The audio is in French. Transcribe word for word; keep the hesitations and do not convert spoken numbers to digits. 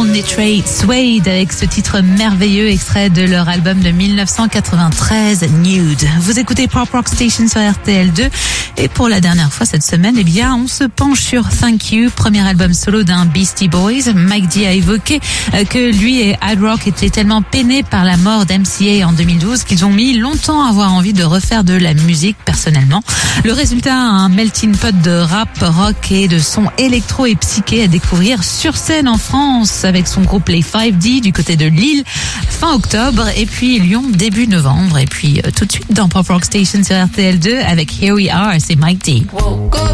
Detroit Suede avec ce titre merveilleux extrait de leur album de dix-neuf cent quatre-vingt-treize, Nude. Vous écoutez Pop Rock Station sur R T L deux et pour la dernière fois cette semaine, eh bien, on se penche sur Thank You, premier album solo d'un Beastie Boys. Mike D a évoqué que lui et Ad Rock étaient tellement peinés par la mort d'M C A en deux mille douze qu'ils ont mis longtemps à avoir envie de refaire de la musique personnellement. Le résultat, un melting pot de rap, rock et de son électro et psyché à découvrir sur scène en France avec son groupe Les cinq D du côté de Lille fin octobre et puis Lyon début novembre et puis euh, tout de suite dans Pop Rock Station sur R T L deux avec Here We Are, c'est Mike D.